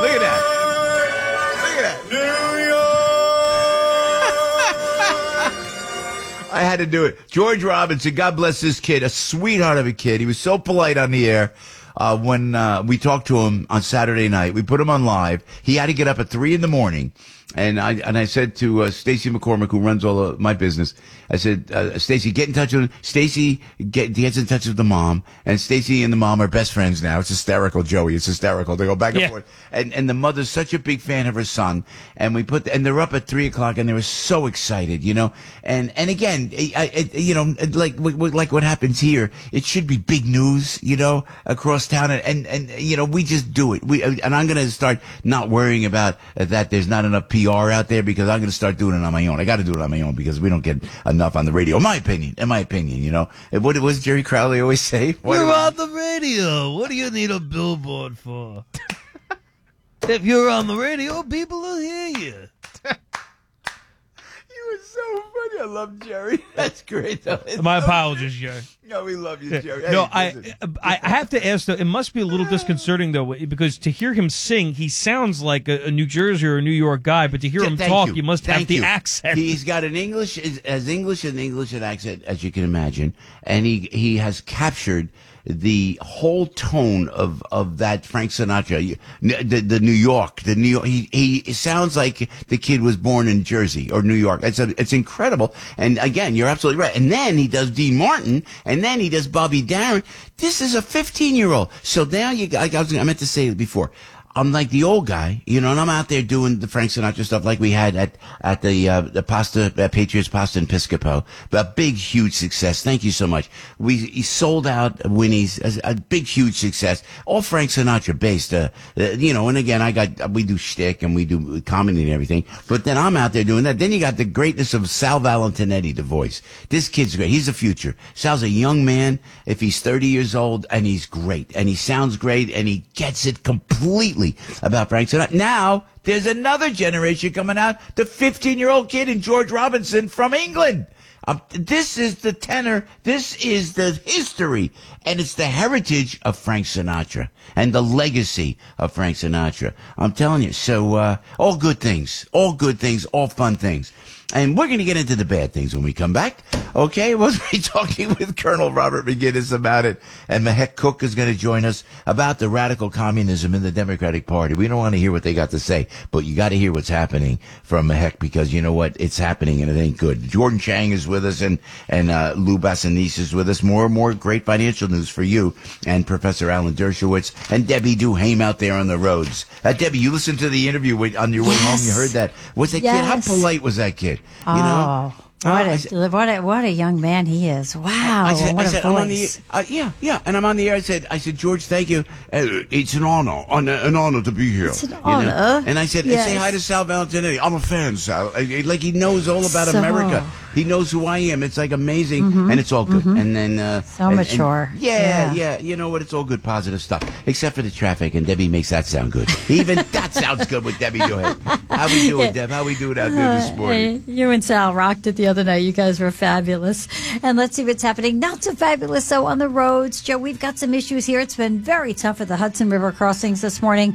Look at that. Look at that. I had to do it. George Robinson, God bless this kid, a sweetheart of a kid. He was so polite on the air. When we talked to him on Saturday night, we put him on live. He had to get up at 3 a.m. And I said to Stacey McCormick, who runs all of my business, I said, Stacey, get in touch with him. Stacey gets in touch with the mom, and Stacey and the mom are best friends now. It's hysterical, Joey. It's hysterical. They go back and forth. And the mother's such a big fan of her son. And and they're up at 3 o'clock, and they were so excited, you know. And again, like what happens here, it should be big news, you know, across town. And you know, we just do it. And I'm going to start not worrying about that there's not enough PR out there, because I'm going to start doing it on my own. I got to do it on my own because we don't get enough on the radio. In my opinion, you know. What was Jerry Crowley always say? You're on the radio. What do you need a billboard for? If you're on the radio, people will hear you. You were so funny. I love Jerry. That's great, though. My apologies, Jerry. No, we love you, Jerry. No, Hey, I have to ask, though, it must be a little disconcerting, though, because to hear him sing, he sounds like a New Jersey or a New York guy, but to hear him talk, you must have the accent. He's got an English an accent as you can imagine, and he has captured the whole tone of that Frank Sinatra, the New York. He sounds like the kid was born in Jersey or New York. It's incredible. And again, you're absolutely right. And then he does Dean Martin, and then he does Bobby Darin. This is a 15-year-old. So now I meant to say it before. I'm like the old guy, you know, and I'm out there doing the Frank Sinatra stuff like we had at the Patriots Pasta and Piscopo. A big, huge success. Thank you so much. He sold out Winnie's, a big, huge success. All Frank Sinatra based, you know, and again, we do shtick and we do comedy and everything, but then I'm out there doing that. Then you got the greatness of Sal Valentinetti, the voice. This kid's great. He's the future. Sal's a young man, if he's 30 years old, and he's great, and he sounds great, and he gets it completely about Frank Sinatra. Now, there's another generation coming out, the 15-year-old kid in George Robinson from England. This is the tenor, this is the history, and it's the heritage of Frank Sinatra and the legacy of Frank Sinatra. I'm telling you, so all good things, all fun things. And we're going to get into the bad things when we come back. Okay, we'll be talking with Colonel Robert McGinnis about it. And Mehek Cook is going to join us about the radical communism in the Democratic Party. We don't want to hear what they got to say, but you got to hear what's happening from Mehek, because you know what? It's happening and it ain't good. Jordan Chang is with us, and Lou Bassanis is with us. More great financial news for you, and Professor Alan Dershowitz and Debbie Duhame out there on the roads. Debbie, you listened to the interview on your way home. You heard that. Was that kid? How polite was that kid? You know? What a young man he is! Wow, I said, voice. I'm on the and I'm on the air. I said, George, thank you. It's an honor to be here. It's an honor. Know? And I said, say hi to Sal Valentinetti. I'm a fan, Sal. Like he knows all about America. He knows who I am. It's like amazing, and it's all good. And then so mature. Yeah. You know what? It's all good, positive stuff, except for the traffic. And Debbie makes that sound good. Even that sounds good with Debbie Duhame. How we doing, Deb? How we doing out there this morning? You and Sal rocked it the other night. You guys were fabulous. And let's see what's happening. Not so fabulous, though, on the roads. Joe, we've got some issues here. It's been very tough at the Hudson River crossings this morning.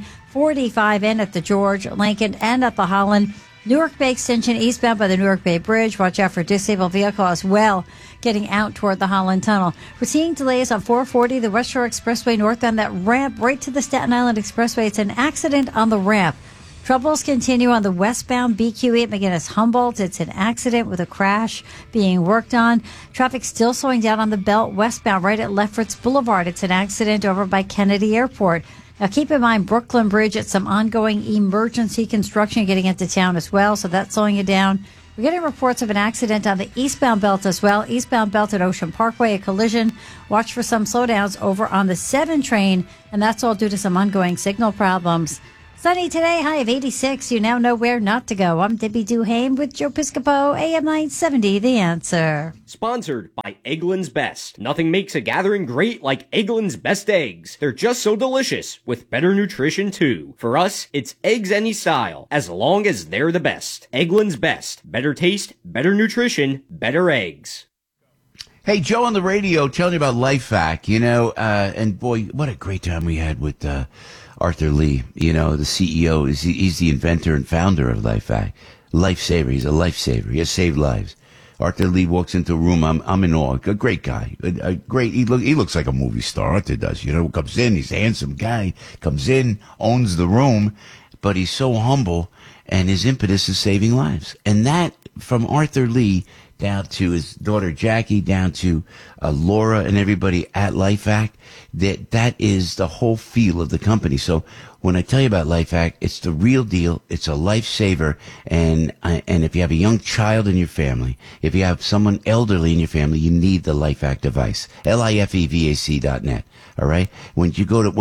45 in at the George, Lincoln, and at the Holland. Newark Bay Extension eastbound by the Newark Bay Bridge. Watch out for disabled vehicle as well, getting out toward the Holland Tunnel. We're seeing delays on 440, the West Shore Expressway northbound, that ramp right to the Staten Island Expressway. It's an accident on the ramp. Troubles continue on the westbound BQE at McGinnis-Humboldt. It's an accident with a crash being worked on. Traffic still slowing down on the belt westbound right at Lefferts Boulevard. It's an accident over by Kennedy Airport. Now, keep in mind, Brooklyn Bridge, it's some ongoing emergency construction getting into town as well, so that's slowing it down. We're getting reports of an accident on the eastbound belt as well. Eastbound belt at Ocean Parkway, a collision. Watch for some slowdowns over on the 7 train, and that's all due to some ongoing signal problems. Sunny today, high of 86. You now know where not to go. I'm Debbie Duhame with Joe Piscopo, AM 970, The Answer. Sponsored by Eggland's Best. Nothing makes a gathering great like Eggland's Best Eggs. They're just so delicious, with better nutrition too. For us, it's eggs any style, as long as they're the best. Eggland's Best. Better taste, better nutrition, better eggs. Hey, Joe on the radio telling you about LifeVac, and boy, what a great time we had with Arthur Lee, the CEO. He's the inventor and founder of LifeVac. Lifesaver. He's a lifesaver. He has saved lives. Arthur Lee walks into a room. I'm in awe. A great guy. He looks like a movie star. Arthur does. Comes in. He's a handsome guy. Comes in, owns the room, but he's so humble, and his impetus is saving lives. And that, from Arthur Lee down to his daughter Jackie, down to Laura and everybody at LifeVac, that is the whole feel of the company. So when I tell you about LifeVac, it's the real deal. It's a lifesaver. And if you have a young child in your family, if you have someone elderly in your family, you need the LifeVac device. LIFEVAC.net. All right. Once you go to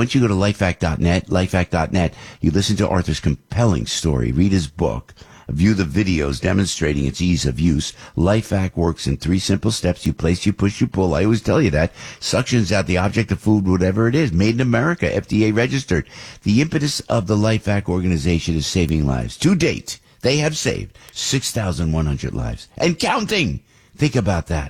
lifevac.net, you listen to Arthur's compelling story, read his book, view the videos demonstrating its ease of use. LifeVac works in 3 simple steps. You place, you push, you pull. I always tell you that. Suctions out the object of food, whatever it is. Made in America, FDA registered. The impetus of the LifeVac organization is saving lives. To date, they have saved 6,100 lives. And counting! Think about that.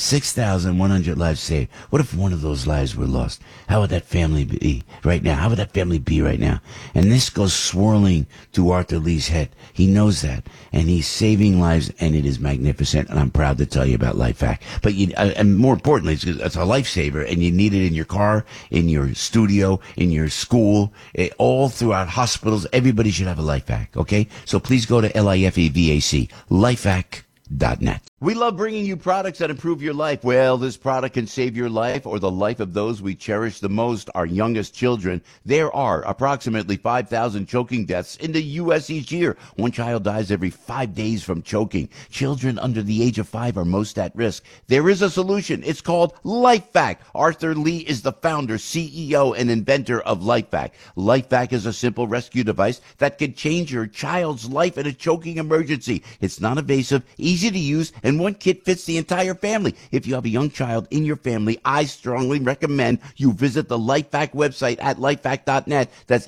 6,100 lives saved. What if one of those lives were lost? How would that family be right now? How would that family be right now? And this goes swirling through Arthur Lee's head. He knows that, and he's saving lives, and it is magnificent. And I'm proud to tell you about LifeVac. But and more importantly, it's a lifesaver, and you need it in your car, in your studio, in your school, all throughout hospitals. Everybody should have a LifeVac. Okay, so please go to LIFEVAC, LifeVac.net. We love bringing you products that improve your life. Well, this product can save your life or the life of those we cherish the most, our youngest children. There are approximately 5,000 choking deaths in the U.S. each year. One child dies every 5 days from choking. Children under the age of 5 are most at risk. There is a solution. It's called LifeVac. Arthur Lee is the founder, CEO, and inventor of LifeVac. LifeVac is a simple rescue device that can change your child's life in a choking emergency. It's non-invasive, easy to use, and one kit fits the entire family. If you have a young child in your family, I strongly recommend you visit the LifeVac website at lifevac.net. That's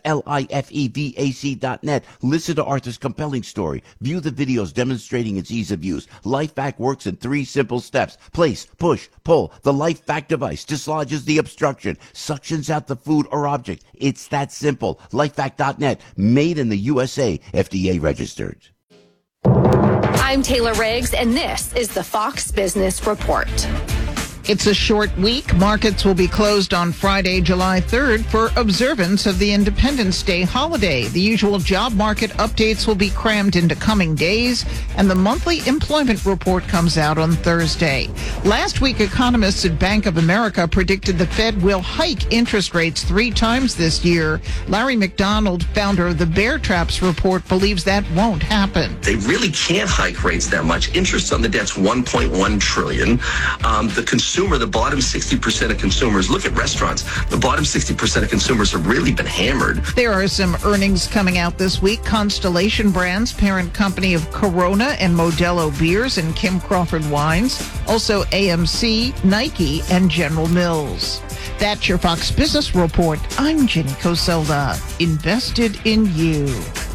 LIFEVAC.net. Listen to Arthur's compelling story. View the videos demonstrating its ease of use. LifeVac works in 3 simple steps. Place, push, pull. The LifeVac device dislodges the obstruction, suctions out the food or object. It's that simple. LifeVac.net. Made in the USA. FDA registered. I'm Taylor Riggs, and this is the Fox Business Report. It's a short week. Markets will be closed on Friday, July 3rd for observance of the Independence Day holiday. The usual job market updates will be crammed into coming days, and the monthly employment report comes out on Thursday. Last week, economists at Bank of America predicted the Fed will hike interest rates 3 times this year. Larry McDonald, founder of the Bear Traps Report, believes that won't happen. They really can't hike rates that much. Interest on the debt's $1.1 trillion. The bottom 60% of consumers, look at restaurants, the bottom 60% of consumers have really been hammered. There are some earnings coming out this week. Constellation Brands, parent company of Corona and Modelo Beers and Kim Crawford Wines. Also AMC, Nike, and General Mills. That's your Fox Business Report. I'm Jenny Coselda. Invested in you.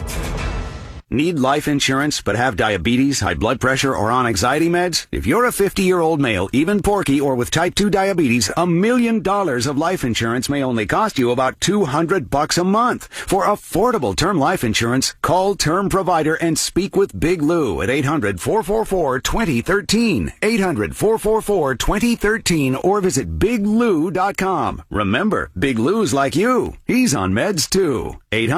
Need life insurance but have diabetes, high blood pressure, or on anxiety meds? If you're a 50-year-old male, even porky, or with type 2 diabetes, $1 million of life insurance may only cost you about $200 a month. For affordable term life insurance, call Term Provider and speak with Big Lou at 800-444-2013. 800-444-2013 or visit biglou.com. Remember, Big Lou's like you. He's on meds too.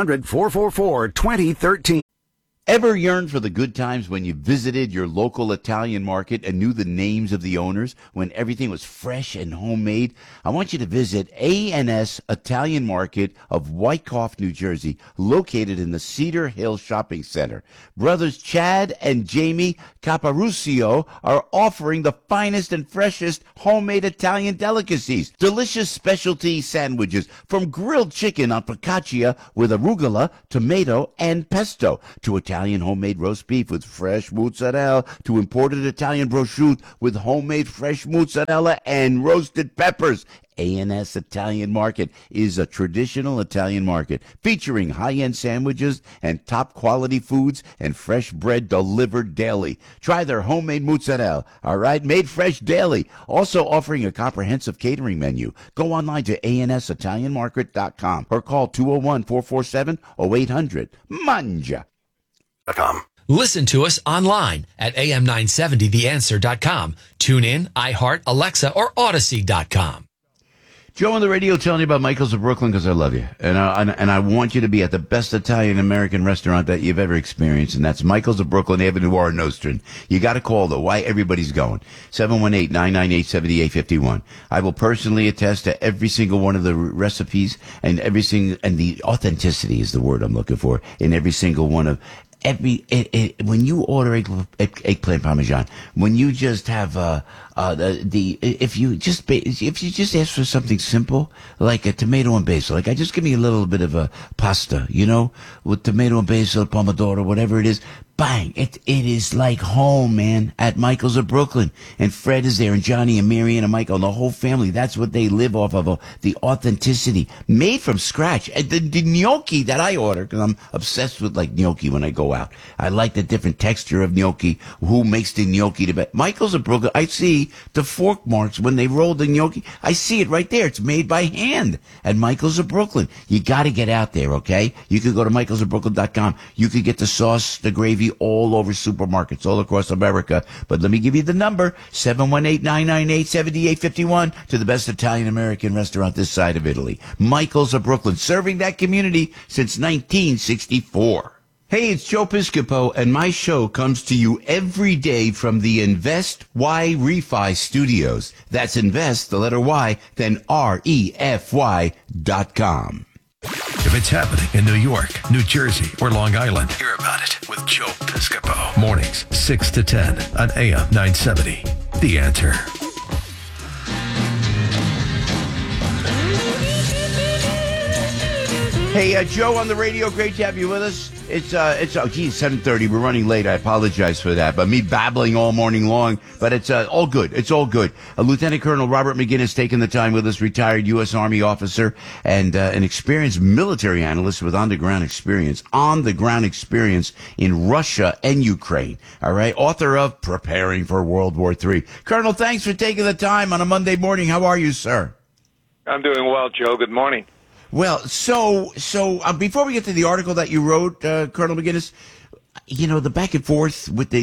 800-444-2013. Ever yearned for the good times when you visited your local Italian market and knew the names of the owners, when everything was fresh and homemade? I want you to visit A&S Italian Market of Wyckoff, New Jersey, located in the Cedar Hill Shopping Center. Brothers Chad and Jamie Caparucio are offering the finest and freshest homemade Italian delicacies. Delicious specialty sandwiches, from grilled chicken on focaccia with arugula, tomato, and pesto, to Italian Italian homemade roast beef with fresh mozzarella to imported Italian prosciutto with homemade fresh mozzarella and roasted peppers. A&S Italian Market is a traditional Italian market featuring high-end sandwiches and top-quality foods and fresh bread delivered daily. Try their homemade mozzarella, all right, made fresh daily. Also offering a comprehensive catering menu. Go online to ansitalianmarket.com or call 201-447-0800. Mangia. Listen to us online at am970theanswer.com. Tune in, iHeart, Alexa, or Odyssey.com. Joe on the radio telling you about Michael's of Brooklyn because I love you. And I want you to be at the best Italian-American restaurant that you've ever experienced, and that's Michael's of Brooklyn Avenue or Nostrand. You got to call, though. Why everybody's going. 718-998-7851. I will personally attest to every single one of the recipes and the authenticity is the word I'm looking for in every single one of when you order eggplant parmesan, when you just have if you just ask for something simple like a tomato and basil, like I just give me a little bit of a pasta, with tomato and basil, pomodoro, whatever it is. Bang! It is like home, man, at Michael's of Brooklyn. And Fred is there, and Johnny and Marion and Michael and the whole family. That's what they live off of, the authenticity. Made from scratch. And the gnocchi that I order, because I'm obsessed with like gnocchi when I go out. I like the different texture of gnocchi. Who makes the gnocchi the best? Michael's of Brooklyn, I see the fork marks when they roll the gnocchi. I see it right there. It's made by hand at Michael's of Brooklyn. You got to get out there, okay? You can go to michaelsofbrooklyn.com. You can get the sauce, the gravy, all over supermarkets all across America. But let me give you the number, 718-998-7851, to the best Italian-American restaurant this side of Italy. Michael's of Brooklyn, serving that community since 1964. Hey, it's Joe Piscopo, and my show comes to you every day from the Invest Y Refi Studios. That's Invest, the letter Y, then REFY.com. If it's happening in New York, New Jersey, or Long Island, hear about it with Joe Piscopo. Mornings, 6 to 10 on AM 970. The Answer. Hey, Joe on the radio. Great to have you with us. It's 7:30. We're running late. I apologize for that. But me babbling all morning long. But it's all good. It's all good. Lieutenant Colonel Robert McGinnis taking the time with us, retired U.S. Army officer and an experienced military analyst with on-the-ground experience in Russia and Ukraine. All right. Author of Preparing for World War III. Colonel, thanks for taking the time on a Monday morning. How are you, sir? I'm doing well, Joe. Good morning. Well, so before we get to the article that you wrote, Colonel McGinnis, the back and forth with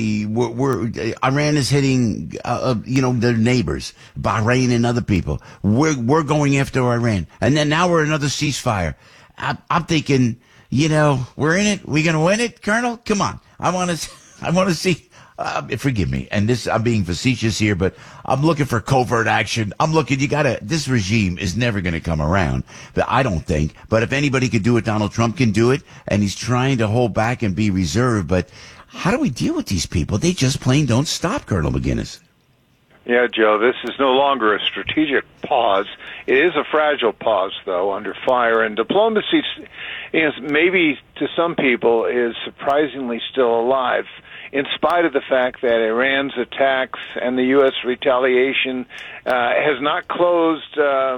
Iran is hitting, their neighbors, Bahrain and other people. We're going after Iran, and then now we're another ceasefire. I'm thinking, we're in it. We gonna win it, Colonel? Come on, I want to see. Forgive me, and I'm being facetious here, but I'm looking for covert action. This regime is never going to come around, but I don't think. But if anybody could do it, Donald Trump can do it, and he's trying to hold back and be reserved. But how do we deal with these people? They just plain don't stop, Colonel McGinnis. Yeah, Joe, this is no longer a strategic pause. It is a fragile pause, though, under fire. And diplomacy, maybe to some people, is surprisingly still alive, in spite of the fact that Iran's attacks and the U.S. retaliation has not closed,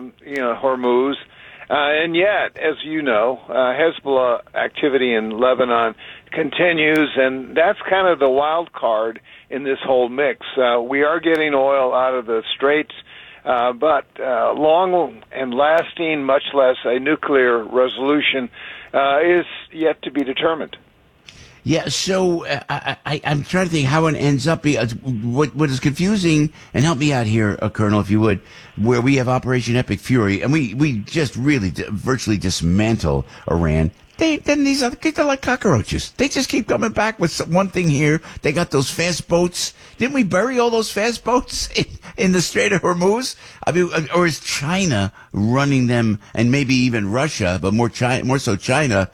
Hormuz. And yet, as you know, Hezbollah activity in Lebanon continues, and that's kind of the wild card in this whole mix. We are getting oil out of the Straits, but long and lasting, much less a nuclear resolution, is yet to be determined. Yeah, so I'm trying to think how it ends up. What is confusing, and help me out here, Colonel, if you would, where we have Operation Epic Fury, and we just really virtually dismantle Iran. Then these other kids are like cockroaches. They just keep coming back with one thing here. They got those fast boats. Didn't we bury all those fast boats in the Strait of Hormuz? I mean, or is China running them, and maybe even Russia, but more so China,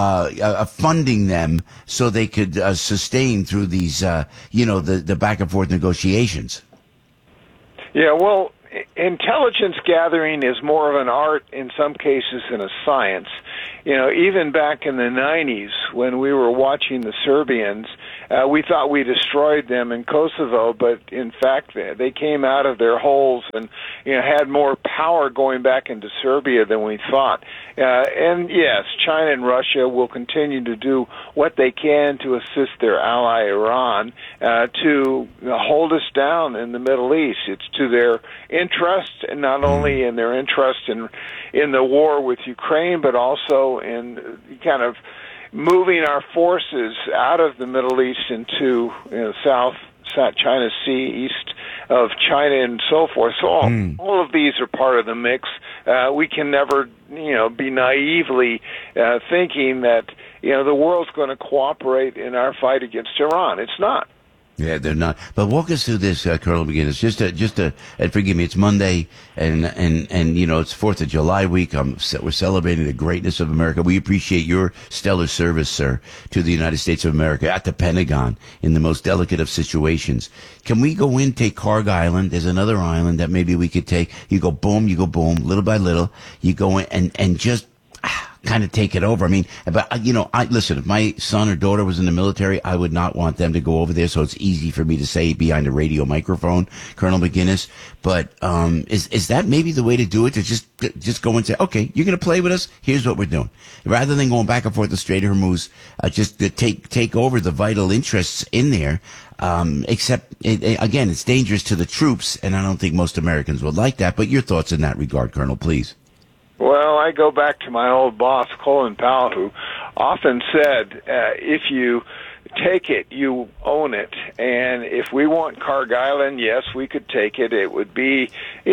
funding them so they could sustain through these, the back and forth negotiations? Yeah, well, intelligence gathering is more of an art in some cases than a science. even back in the 90s when we were watching the Serbians, we thought we destroyed them in Kosovo, but in fact they came out of their holes and had more power going back into Serbia than we thought. And yes, China and Russia will continue to do what they can to assist their ally Iran to hold us down in the Middle East. It's to their interest, and not only in their interest in the war with Ukraine, but also in kind of moving our forces out of the Middle East into South China Sea, east of China, and so forth. So all of these are part of the mix. We can never, be naively thinking that the world's going to cooperate in our fight against Iran. It's not. Yeah, they're not. But walk us through this, Colonel McGinnis. Just and forgive me, it's Monday, and it's 4th of July week. We're celebrating the greatness of America. We appreciate your stellar service, sir, to the United States of America at the Pentagon in the most delicate of situations. Can we go in, take Karg Island? There's another island that maybe we could take. You go boom, little by little. You go in and just kind of take it over. I mean, but listen, if my son or daughter was in the military, I would not want them to go over there. So it's easy for me to say behind a radio microphone, Colonel McGinnis. But is that maybe the way to do it? To just go and say, okay, you're going to play with us. Here's what we're doing, rather than going back and forth the Strait of Hormuz. Just to take over the vital interests in there. Except again, it's dangerous to the troops, and I don't think most Americans would like that. But your thoughts in that regard, Colonel, please. Well, I go back to my old boss, Colin Powell, who often said, if you take it, you own it. And if we want Karg Island, yes, we could take it. It would be,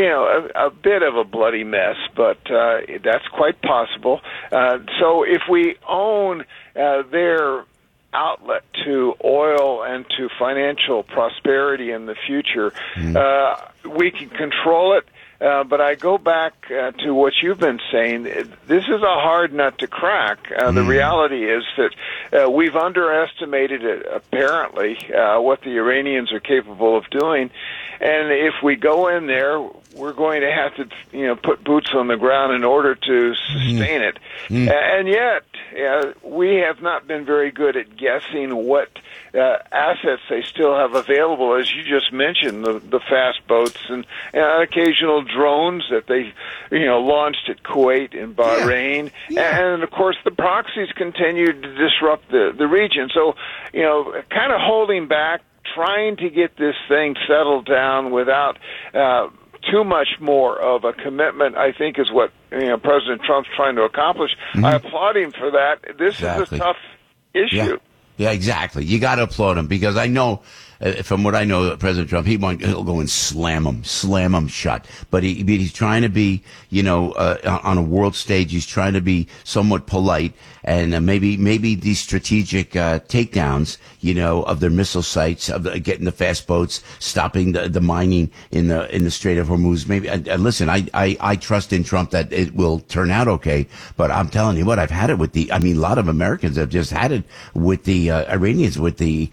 a bit of a bloody mess, but that's quite possible. So if we own their outlet to oil and to financial prosperity in the future, we can control it. But I go back to what you've been saying. This is a hard nut to crack. The reality is that we've underestimated it, apparently, what the Iranians are capable of doing. And if we go in there, we're going to have to, put boots on the ground in order to sustain it. And yet, we have not been very good at guessing what assets they still have available. As you just mentioned, the fast boats and occasional drones that they, launched at Kuwait and Bahrain. Yeah. And, of course, the proxies continue to disrupt the region. So, kind of holding back, trying to get this thing settled down without too much more of a commitment, I think, is what President Trump's trying to accomplish. I applaud him for that. This is a tough issue. Yeah, exactly. You got to applaud him, because I know, from what I know, President Trump, he'll go and slam him shut. But he's trying to be, on a world stage, he's trying to be somewhat polite, and maybe these strategic takedowns, of their missile sites, of getting the fast boats, stopping the mining in the Strait of Hormuz. Maybe listen, I trust in Trump that it will turn out okay. But I'm telling you what, I've had it with a lot of Americans have just had it with the Iranians, with the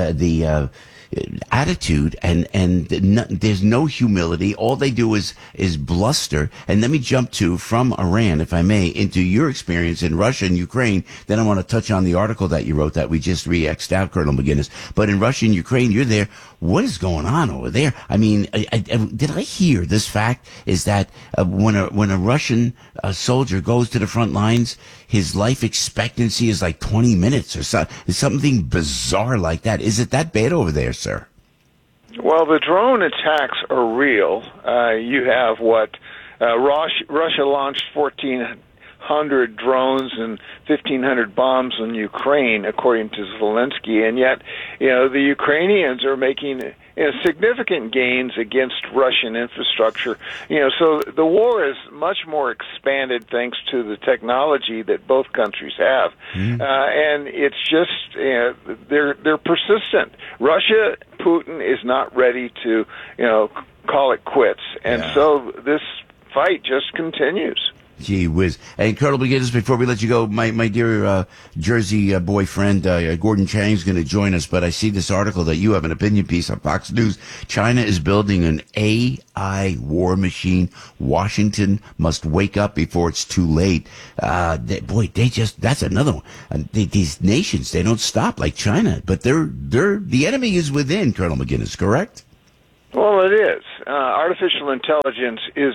attitude, and there's no humility. All they do is bluster. And let me jump from Iran, if I may, into your experience in Russia and Ukraine. Then I want to touch on the article that you wrote that we just re-X'd out, Colonel McGinnis. But in Russia and Ukraine, you're there. What is going on over there? I mean, did I hear this fact? Is that when a Russian soldier goes to the front lines, his life expectancy is like 20 minutes or something bizarre like that. Is it that bad over there, sir? Well, the drone attacks are real. You have Russia launched 1,400 drones and 1,500 bombs on Ukraine, according to Zelensky, and yet, the Ukrainians are making significant gains against Russian infrastructure. So the war is much more expanded thanks to the technology that both countries have, and it's just they're persistent. Russia, Putin is not ready to call it quits, and so this fight just continues. Gee whiz. And Colonel McGinnis, before we let you go, my dear Jersey boyfriend, Gordon Chang, is going to join us, but I see this article that you have an opinion piece on Fox News. China is building an AI war machine. Washington must wake up before it's too late. That's another one. These nations, they don't stop like China, but the enemy is within, Colonel McGinnis, correct? Well, it is. Artificial intelligence is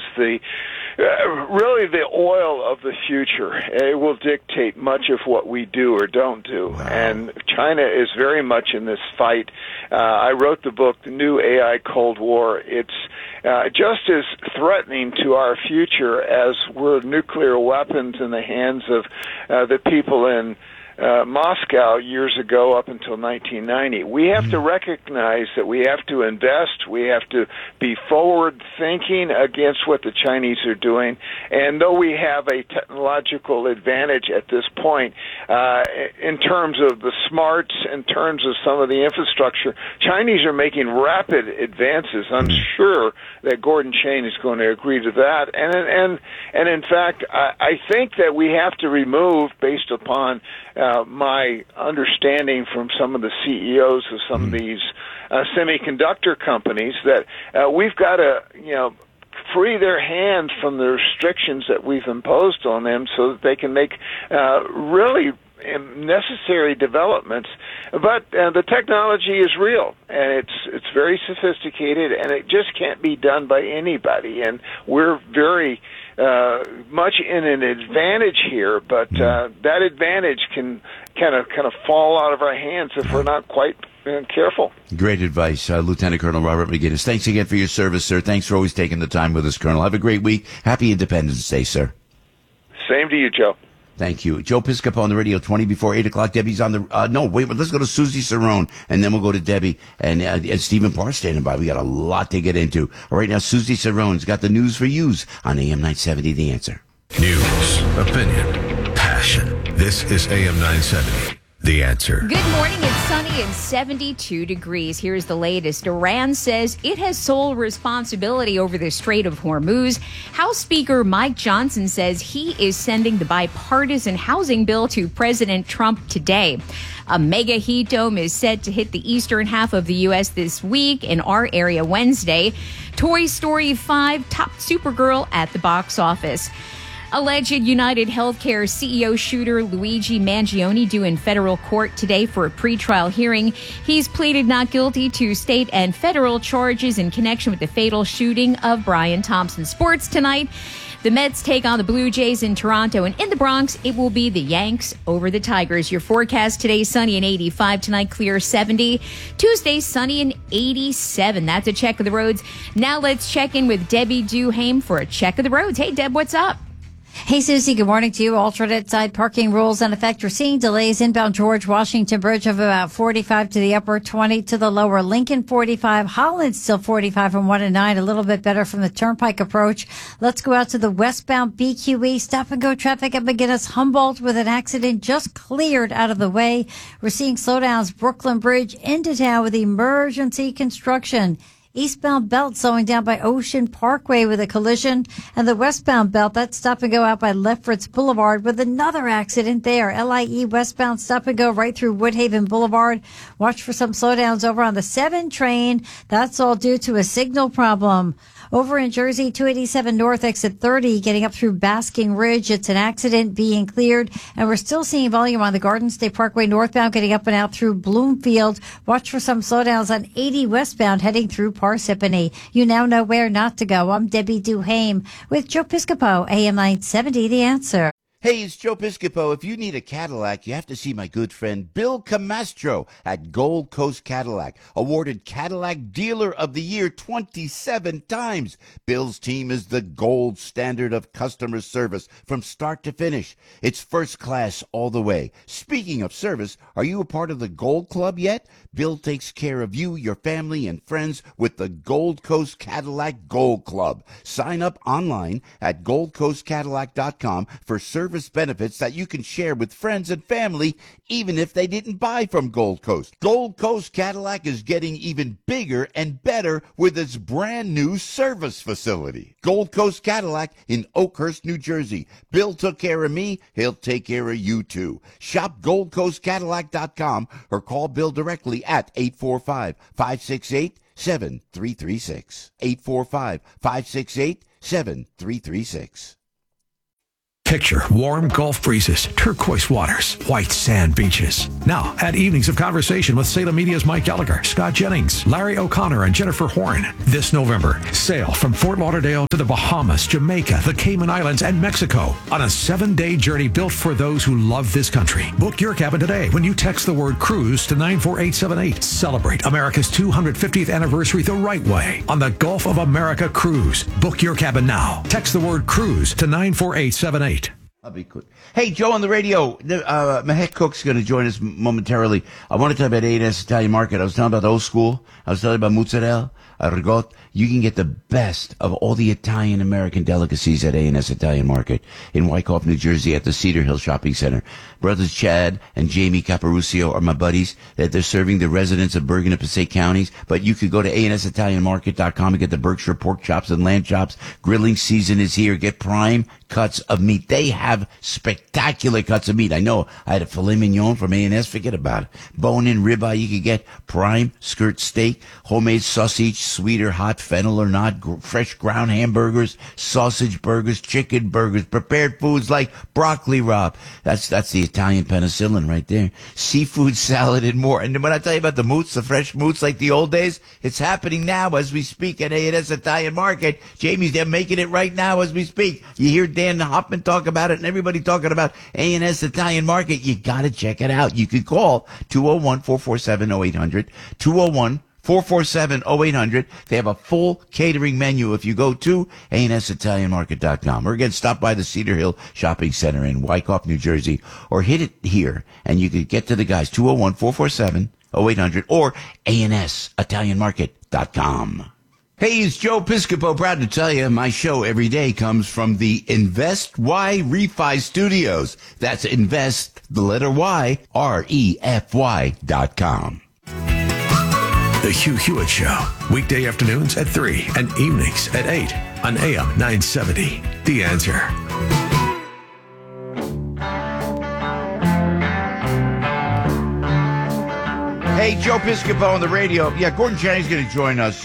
really the oil of the future. It will dictate much of what we do or don't do. Wow. And China is very much in this fight. I wrote the book, The New AI Cold War. It's just as threatening to our future as were nuclear weapons in the hands of the people in Moscow years ago up until 1990. We have to recognize that we have to invest, we have to be forward-thinking against what the Chinese are doing, and though we have a technological advantage at this point in terms of the smarts, in terms of some of the infrastructure, Chinese are making rapid advances. I'm sure that Gordon Chang is going to agree to that, and in fact, I think that we have to remove, based upon my understanding from some of the CEOs of some of these semiconductor companies, that we've got to, free their hands from the restrictions that we've imposed on them so that they can make really necessary developments. But the technology is real, and it's very sophisticated, and it just can't be done by anybody. And we're very much in an advantage here, but that advantage can kind of fall out of our hands if we're not quite careful. Great advice, Lieutenant Colonel Robert McGinnis. Thanks again for your service, sir. Thanks for always taking the time with us, Colonel. Have a great week. Happy Independence Day, sir. Same to you, Joe. Thank you. Joe Piscopo on the radio, 20 before 8 o'clock. Debbie's on the... let's go to Susie Cerrone, and then we'll go to Debbie and Stephen Parr standing by. We got a lot to get into. All right, now Susie Cerrone's got the news for yous on AM 970, The Answer. News, opinion, passion. This is AM 970. The Answer. Good morning. It's sunny and 72 degrees. Here's the latest. Iran says it has sole responsibility over the Strait of Hormuz. House Speaker Mike Johnson says he is sending the bipartisan housing bill to President Trump today. A mega heat dome is set to hit the eastern half of the U.S. this week, in our area Wednesday. Toy Story 5 topped Supergirl at the box office. Alleged United Healthcare CEO shooter Luigi Mangione due in federal court today for a pretrial hearing. He's pleaded not guilty to state and federal charges in connection with the fatal shooting of Brian Thompson. Sports tonight. The Mets take on the Blue Jays in Toronto, and in the Bronx, it will be the Yanks over the Tigers. Your forecast today, sunny and 85. Tonight, clear 70. Tuesday, sunny and 87. That's a check of the roads. Now let's check in with Debbie Duhame for a check of the roads. Hey, Deb, what's up? Hey, Susie, good morning to you. Alternate side parking rules in effect. We're seeing delays inbound George Washington Bridge of about 45 to the upper, 20 to the lower. Lincoln 45, Holland still 45 from 1 to 9, a little bit better from the Turnpike approach. Let's go out to the westbound BQE. Stop and go traffic at McGinnis Humboldt with an accident just cleared out of the way. We're seeing slowdowns Brooklyn Bridge into town with emergency construction. Eastbound belt slowing down by Ocean Parkway with a collision, and the westbound belt, that's stop and go out by Lefferts Boulevard with another accident there. LIE westbound stop and go right through Woodhaven Boulevard. Watch for some slowdowns over on the 7 train. That's all due to a signal problem. Over in Jersey, 287 North, exit 30, getting up through Basking Ridge. It's an accident being cleared, and we're still seeing volume on the Garden State Parkway northbound, getting up and out through Bloomfield. Watch for some slowdowns on 80 westbound, heading through Parsippany. You now know where not to go. I'm Debbie Duhame with Joe Piscopo, AM 970, The Answer. Hey, it's Joe Piscopo. If you need a Cadillac, you have to see my good friend Bill Camastro at Gold Coast Cadillac, awarded Cadillac Dealer of the Year 27 times. Bill's team is the gold standard of customer service from start to finish. It's first class all the way. Speaking of service, are you a part of the Gold Club yet? Bill takes care of you, your family, and friends with the Gold Coast Cadillac Gold Club. Sign up online at goldcoastcadillac.com for service service benefits that you can share with friends and family, even if they didn't buy from Gold Coast. Gold Coast Cadillac is getting even bigger and better with its brand new service facility. Gold Coast Cadillac in Oakhurst, New Jersey. Bill took care of me. He'll take care of you too. Shop GoldCoastCadillac.com or call Bill directly at 845-568-7336. 845-568-7336. Picture warm Gulf breezes, turquoise waters, white sand beaches. Now, add evenings of conversation with Salem Media's Mike Gallagher, Scott Jennings, Larry O'Connor, and Jennifer Horn. This November, sail from Fort Lauderdale to the Bahamas, Jamaica, the Cayman Islands, and Mexico on a 7-day journey built for those who love this country. Book your cabin today when you text the word cruise to 94878. Celebrate America's 250th anniversary the right way on the Gulf of America Cruise. Book your cabin now. Text the word cruise to 94878. I'll be quick. Hey, Joe on the radio. Mehek Cook's going to join us momentarily. I want to talk about A&S Italian Market. I was talking about Old School. I was talking about mozzarella, ricotta. You can get the best of all the Italian-American delicacies at A&S Italian Market in Wyckoff, New Jersey at the Cedar Hill Shopping Center. Brothers Chad and Jamie Caparucio are my buddies. They're serving the residents of Bergen and Passaic counties. But you could go to ANSItalianMarket.com and get the Berkshire pork chops and lamb chops. Grilling season is here. Get prime cuts of meat. They have spectacular cuts of meat. I know I had a filet mignon from A&S. Forget about it. Bone-in ribeye. You could get prime skirt steak, homemade sausage, sweet or hot, fennel or not, fresh ground hamburgers, sausage burgers, chicken burgers, prepared foods like broccoli rabe. That's the Italian penicillin right there. Seafood salad and more. And when I tell you about the moots, the fresh moots like the old days, it's happening now as we speak at A&S Italian Market. Jamie's there making it right now as we speak. You hear Dan Hoffman talk about it and everybody talking about A&S Italian Market. You got to check it out. You could call 201-447-0800, 201-447-0800. They have a full catering menu if you go to ANSItalianMarket.com. Or again, stop by the Cedar Hill Shopping Center in Wyckoff, New Jersey, or hit it here and you could get to the guys, 201-447-0800 or ANSItalianMarket.com. Hey, it's Joe Piscopo. Proud to tell you my show every day comes from the Invest Y Refi Studios. That's Invest, the letter Y, REFY.com. The Hugh Hewitt Show, weekday afternoons at 3 and evenings at 8 on AM 970. The Answer. Hey, Joe Piscopo on the radio. Yeah, Gordon Jennings going to join us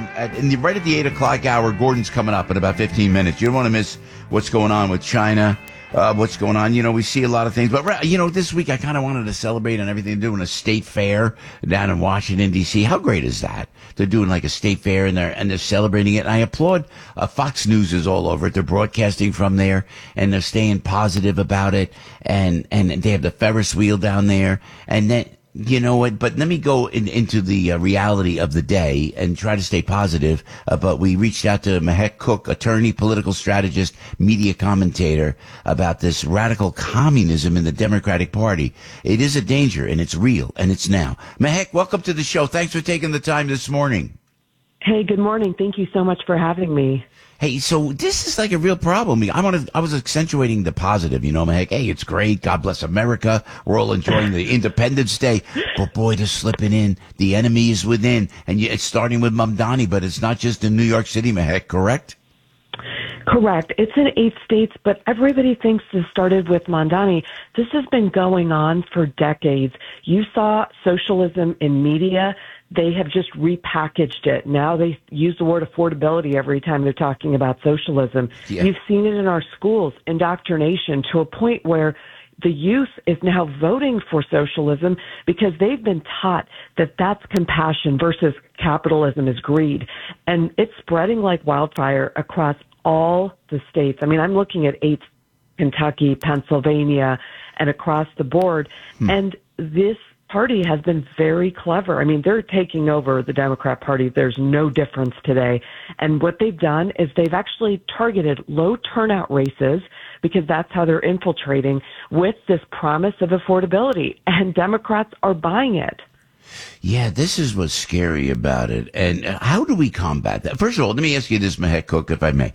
right at the 8 o'clock hour. Gordon's coming up in about 15 minutes. You don't want to miss what's going on with China. What's going on. You know, we see a lot of things, but you know, this week I kind of wanted to celebrate on everything. They're doing a state fair down in Washington, D.C. How great is that? They're doing like a state fair and they're celebrating it. And I applaud, Fox News is all over it. They're broadcasting from there and they're staying positive about it. And they have the Ferris wheel down there. And then, you know what? But let me go into the reality of the day and try to stay positive. But we reached out to Mehek Cook, attorney, political strategist, media commentator, about this radical communism in the Democratic Party. It is a danger, and it's real, and it's now. Mehek, welcome to the show. Thanks for taking the time this morning. Hey, good morning. Thank you so much for having me. Hey, so this is like a real problem. I was accentuating the positive, you know, Mehek. Hey, it's great. God bless America. We're all enjoying the Independence Day. But boy, they're slipping in. The enemy is within. And it's starting with Mamdani, but it's not just in New York City, Mehek, correct? Correct. It's in 8 states, but everybody thinks this started with Mamdani. This has been going on for decades. You saw socialism in media. They have just repackaged it. Now they use the word affordability every time they're talking about socialism. Yeah. You've seen it in our schools, indoctrination, to a point where the youth is now voting for socialism because they've been taught that that's compassion versus capitalism is greed. And it's spreading like wildfire across all the states. I mean, I'm looking at 8, Kentucky, Pennsylvania, and across the board. And this party has been very clever. I mean, they're taking over the Democrat Party. There's no difference today. And what they've done is they've actually targeted low turnout races because that's how they're infiltrating with this promise of affordability. And Democrats are buying it. Yeah, this is what's scary about it. And how do we combat that? First of all, let me ask you this, Mehek Cook, if I may.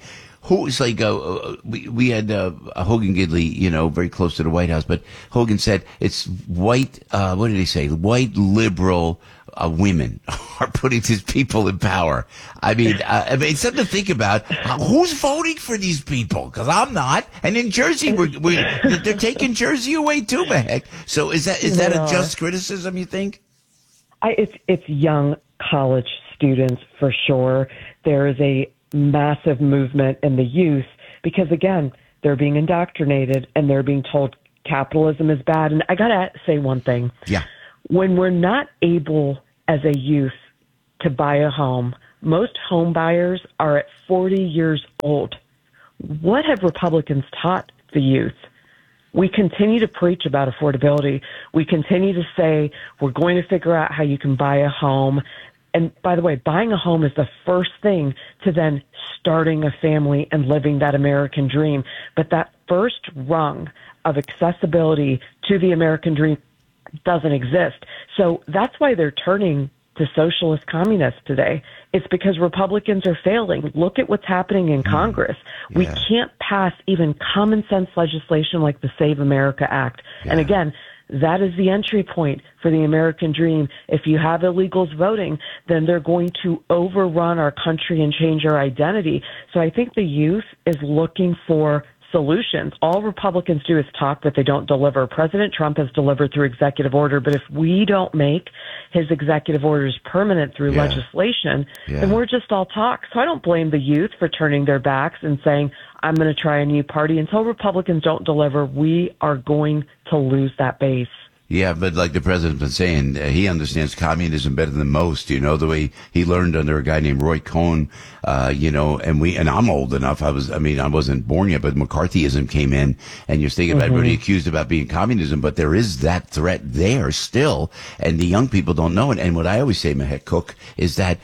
who is like, we had Hogan Gidley, very close to the White House, but Hogan said it's white, what did he say? White liberal women are putting these people in power. I mean, it's something to think about. Who's voting for these people? Because I'm not. And in Jersey, they're taking Jersey away too, Mehek. So is that a just criticism, you think? It's young college students for sure. There is a massive movement in the youth because, again, they're being indoctrinated and they're being told capitalism is bad. And I got to say one thing. Yeah. When we're not able as a youth to buy a home, most home buyers are at 40 years old. What have Republicans taught the youth? We continue to preach about affordability. We continue to say we're going to figure out how you can buy a home. And by the way, buying a home is the first thing to then starting a family and living that American dream. But that first rung of accessibility to the American dream doesn't exist. So that's why they're turning to socialist communists today. It's because Republicans are failing. Look at what's happening in Congress. Yeah. We can't pass even common sense legislation like the Save America Act. Yeah. And again, that is the entry point for the American dream. If you have illegals voting, then they're going to overrun our country and change our identity. So I think the youth is looking for solutions. All Republicans do is talk, but they don't deliver. President Trump has delivered through executive order, but if we don't make his executive orders permanent through legislation, then we're just all talk. So I don't blame the youth for turning their backs and saying, I'm going to try a new party. Until Republicans don't deliver, we are going to lose that base. Yeah, but like the president's been saying, he understands communism better than most, the way he learned under a guy named Roy Cohn, and I'm old enough. I wasn't born yet, but McCarthyism came in and you're thinking about everybody accused about being communism, but there is that threat there still. And the young people don't know it. And what I always say, Mehek Cook, is that,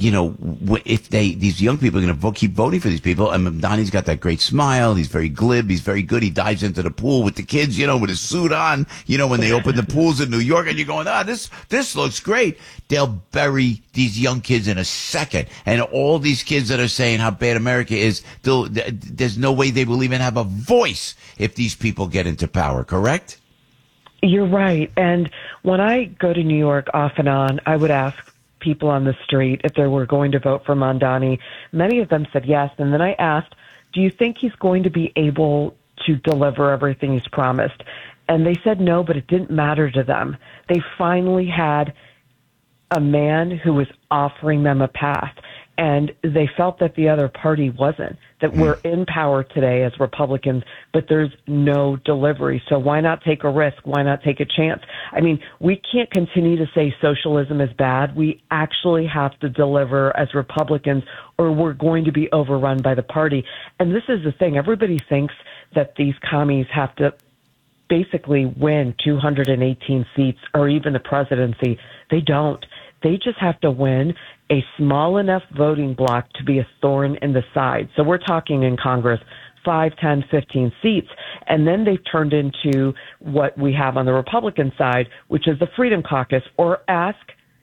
if these young people are going to keep voting for these people, and Mamdani's got that great smile. He's very glib. He's very good. He dives into the pool with the kids, with his suit on, when they open the pools in New York, and you're going, this looks great. They'll bury these young kids in a second. And all these kids that are saying how bad America is, there's no way they will even have a voice if these people get into power, correct? You're right. And when I go to New York off and on, I would ask people on the street if they were going to vote for Mamdani. Many of them said yes. And then I asked, do you think he's going to be able to deliver everything he's promised? And they said no, but it didn't matter to them. They finally had a man who was offering them a path, and they felt that the other party wasn't, that we're in power today as Republicans, but there's no delivery. So why not take a risk? Why not take a chance? I mean, we can't continue to say socialism is bad. We actually have to deliver as Republicans, or we're going to be overrun by the party. And this is the thing. Everybody thinks that these commies have to basically win 218 seats or even the presidency. They don't. They just have to win a small enough voting block to be a thorn in the side. So we're talking in Congress 5, 10, 15 seats. And then they've turned into what we have on the Republican side, which is the Freedom Caucus. Or ask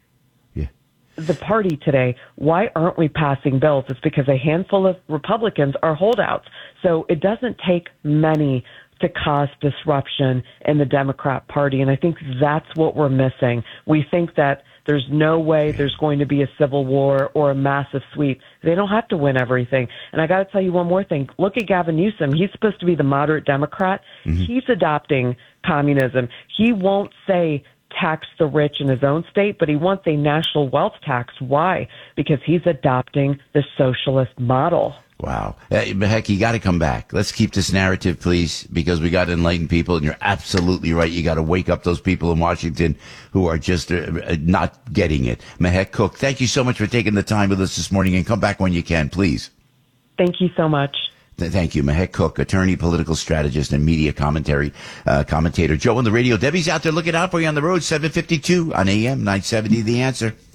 the party today, why aren't we passing bills? It's because a handful of Republicans are holdouts. So it doesn't take many to cause disruption in the Democrat Party. And I think that's what we're missing. We think that there's no way there's going to be a civil war or a massive sweep. They don't have to win everything. And I got to tell you one more thing. Look at Gavin Newsom. He's supposed to be the moderate Democrat. He's adopting communism. He won't say tax the rich in his own state, but he wants a national wealth tax. Why? Because he's adopting the socialist model. Wow. Heck, you got to come back. Let's keep this narrative, please, because we got to enlighten people, and you're absolutely right. You got to wake up those people in Washington who are just not getting it. Mehek Cook, thank you so much for taking the time with us this morning, and come back when you can, please. Thank you so much. Thank you. Mehek Cook, attorney, political strategist, and media commentator. Joe on the radio. Debbie's out there looking out for you on the road, 752 on AM 970, The Answer.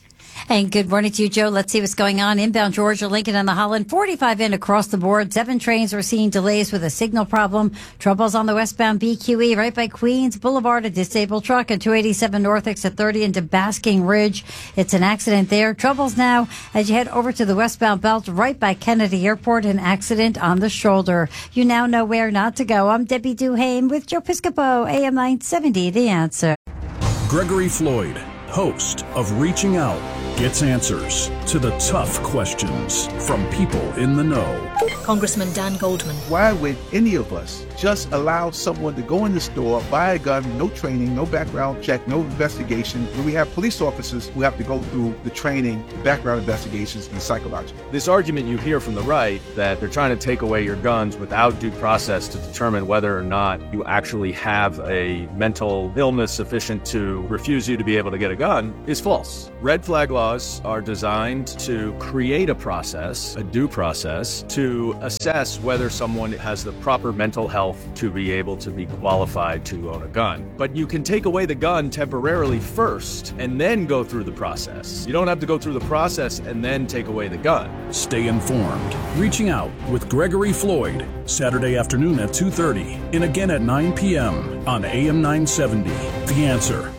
And good morning to you, Joe. Let's see what's going on. Inbound Georgia, Lincoln, and the Holland. 45 in across the board. 7 trains are seeing delays with a signal problem. Troubles on the westbound BQE right by Queens Boulevard. A disabled truck and 287 north exit 30 into Basking Ridge. It's an accident there. Troubles now as you head over to the westbound belt right by Kennedy Airport. An accident on the shoulder. You now know where not to go. I'm Debbie Duhame with Joe Piscopo, AM 970, The Answer. Gregory Floyd, host of Reaching Out, gets answers to the tough questions from people in the know. Congressman Dan Goldman. Why would any of us just allow someone to go in the store, buy a gun, no training, no background check, no investigation, when we have police officers who have to go through the training, background investigations, and psychological? This argument you hear from the right that they're trying to take away your guns without due process to determine whether or not you actually have a mental illness sufficient to refuse you to be able to get a gun is false. Red flag laws are designed to create a process, a due process, to assess whether someone has the proper mental health to be able to be qualified to own a gun. But you can take away the gun temporarily first and then go through the process. You don't have to go through the process and then take away the gun. Stay informed. Reaching Out with Gregory Floyd, Saturday afternoon at 2:30 and again at 9 p.m. on AM 970. The Answer.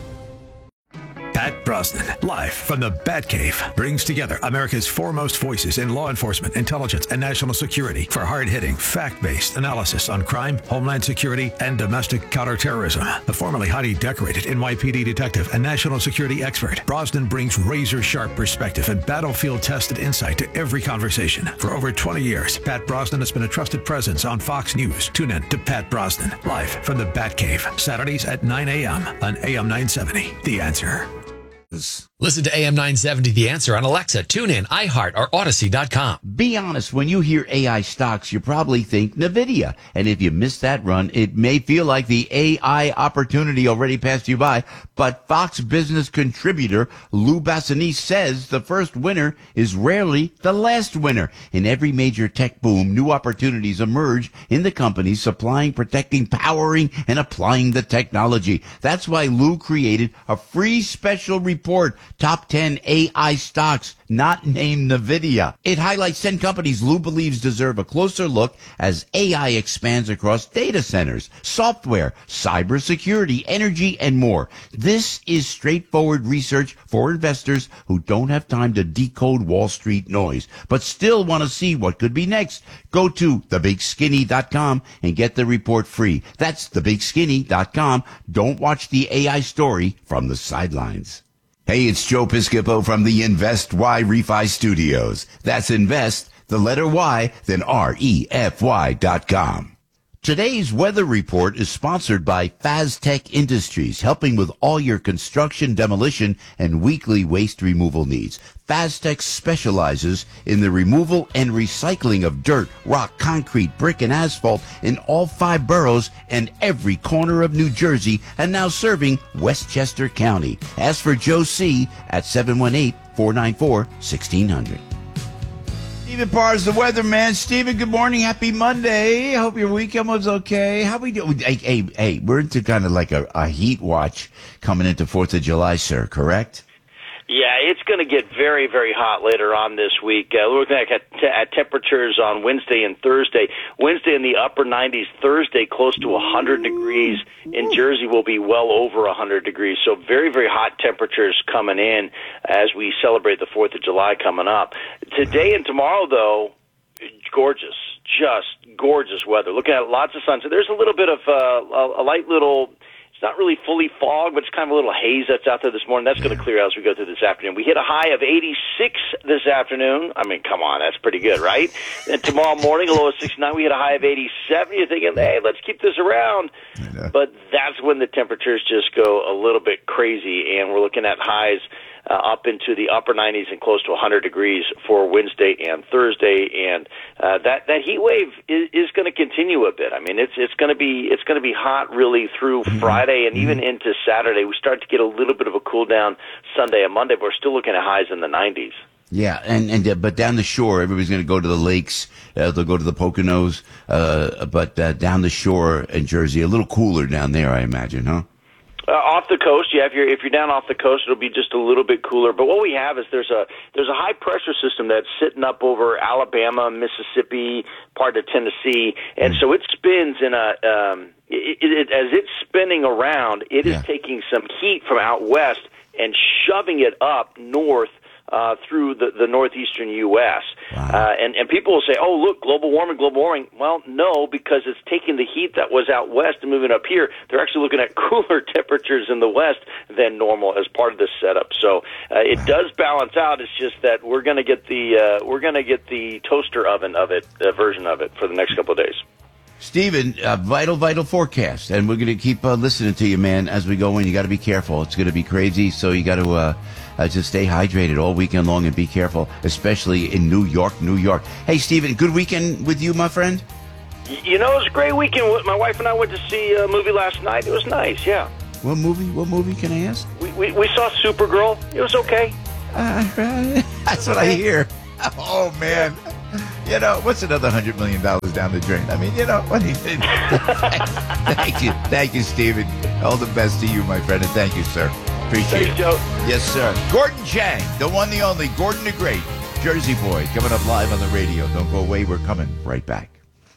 Pat Brosnan, live from the Batcave, brings together America's foremost voices in law enforcement, intelligence, and national security for hard-hitting, fact-based analysis on crime, homeland security, and domestic counterterrorism. The formerly highly decorated NYPD detective and national security expert, Brosnan brings razor-sharp perspective and battlefield-tested insight to every conversation. For over 20 years, Pat Brosnan has been a trusted presence on Fox News. Tune in to Pat Brosnan, live from the Batcave, Saturdays at 9 a.m. on AM 970. The Answer. Listen to AM 970 The Answer on Alexa, TuneIn, iHeart, or Odyssey.com. Be honest, when you hear AI stocks, you probably think NVIDIA. And if you missed that run, it may feel like the AI opportunity already passed you by. But Fox Business contributor Lou Bassini says the first winner is rarely the last winner. In every major tech boom, new opportunities emerge in the companies supplying, protecting, powering, and applying the technology. That's why Lou created a free special report, Top 10 AI Stocks Not Named NVIDIA. It highlights 10 companies Lou believes deserve a closer look as AI expands across data centers, software, cybersecurity, energy, and more. This is straightforward research for investors who don't have time to decode Wall Street noise, but still want to see what could be next. Go to thebigskinny.com and get the report free. That's thebigskinny.com. Don't watch the AI story from the sidelines. Hey, it's Joe Piscopo from the Invest Y Refi Studios. That's invest, the letter Y, then REFY.com. Today's weather report is sponsored by Faztech Industries, helping with all your construction, demolition, and weekly waste removal needs. Faztech specializes in the removal and recycling of dirt, rock, concrete, brick, and asphalt in all 5 boroughs and every corner of New Jersey, and now serving Westchester County. Ask for Joe C. at 718-494-1600. Stephen Parr is the weatherman. Stephen, good morning. Happy Monday. I hope your weekend was okay. How we doing? Hey, we're into kind of like a heat watch coming into 4th of July, sir, correct? Yeah, it's going to get very, very hot later on this week. We're looking at temperatures on Wednesday and Thursday. Wednesday in the upper 90s. Thursday close to 100 degrees. In Jersey will be well over 100 degrees. So very, very hot temperatures coming in as we celebrate the 4th of July coming up. Today and tomorrow, though, gorgeous. Just gorgeous weather. Looking at lots of sun. So there's a little bit of a light little... It's not really fully fog, but it's kind of a little haze that's out there this morning. That's going to clear out as we go through this afternoon. We hit a high of 86 this afternoon. I mean, come on, that's pretty good, right? And tomorrow morning, a low of 69. We hit a high of 87. You're thinking, hey, let's keep this around. But that's when the temperatures just go a little bit crazy, and we're looking at highs up into the upper 90s and close to 100 degrees for Wednesday and Thursday, and that heat wave is going to continue a bit. I mean, it's going to be hot really through Friday and even into Saturday. We start to get a little bit of a cool down Sunday and Monday, but we're still looking at highs in the 90s. Yeah, but down the shore, everybody's going to go to the lakes. They'll go to the Poconos, but down the shore in Jersey, a little cooler down there, I imagine, huh? off the coast, if you're down off the coast, it'll be just a little bit cooler. But what we have is there's a high pressure system that's sitting up over Alabama, Mississippi, part of Tennessee, and so it spins in a as it's spinning around, it is taking some heat from out west and shoving it up north through the northeastern U.S. Wow. And people will say, oh, look, global warming. Well, no, because it's taking the heat that was out west and moving up here. They're actually looking at cooler temperatures in the west than normal as part of this setup. So it does balance out. It's just that we're going to get the toaster oven of it version of it for the next couple of days. Stephen, vital forecast, and we're going to keep listening to you, man, as we go in. You got to be careful. It's going to be crazy, so you got to just stay hydrated all weekend long and be careful, especially in New York. Hey, Stephen, good weekend with you, my friend? You know, it was a great weekend. My wife and I went to see a movie last night. It was nice, yeah. What movie can I ask? We saw Supergirl. It was okay. That's what I hear. Oh, man. You know, what's another $100 million down the drain? I mean, you know, what do you think? Thank you, Stephen. All the best to you, my friend, and thank you, sir. Appreciate it. Joe. Yes, sir. Gordon Chang, the one, the only, Gordon the Great, Jersey boy, coming up live on the radio. Don't go away. We're coming right back.